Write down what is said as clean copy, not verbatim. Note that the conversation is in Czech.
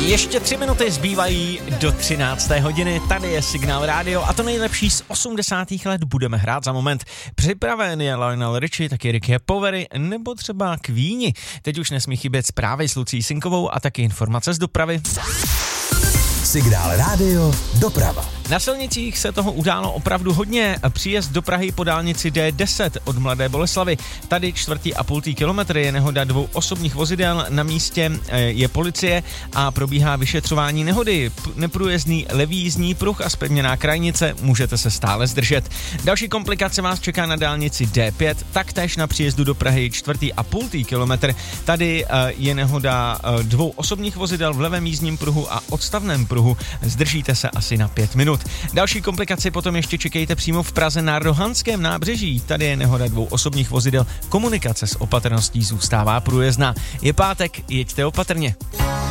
Ještě 3 minuty zbývají do 13. hodiny, tady je Signál Radio a to nejlepší z 80. let budeme hrát za moment. Připraven je Lionel Richie, taky Ricky Povery nebo třeba Queeni. Teď už nesmí chybět zprávy s Lucí Sinkovou a taky informace z dopravy. Signál Radio doprava. Na silnicích se toho událo opravdu hodně. Příjezd do Prahy po dálnici D10 od Mladé Boleslavi. Tady 4,5 kilometry je nehoda 2 osobních vozidel. Na místě je policie a probíhá vyšetřování nehody. Neprůjezdný levý jízdní pruh a zpevněná krajnice, můžete se stále zdržet. Další komplikace vás čeká na dálnici D5, taktéž na příjezdu do Prahy 4,5 kilometr. Tady je nehoda 2 osobních vozidel v levém jízdním pruhu a odstavném pruhu. Zdržíte se asi na 5 minut. Další komplikaci potom ještě čekejte přímo v Praze na Rohanském nábřeží. Tady je nehoda 2 osobních vozidel. Komunikace s opatrností zůstává průjezdná. Je pátek, jeďte opatrně.